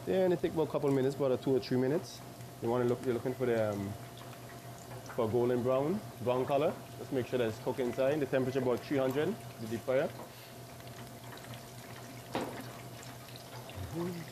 Yeah, and it takes about a couple of minutes, about 2 or 3 minutes. You're looking for the for golden brown color. Just make sure that it's cooked inside. The temperature about 300, the deep fryer.